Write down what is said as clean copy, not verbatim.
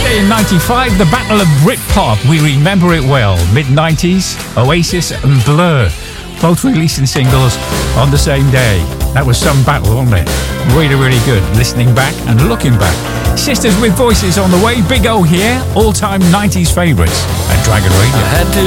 Tuesday in 95, the Battle of Britpop. We remember it well. Mid-90s, Oasis and Blur, both releasing singles on the same day. That was some battle, wasn't it? Really, really good. Listening back and looking back. Sisters with Voices on the way. Big O here. All-time 90s favourites at Dragon Radio. I had to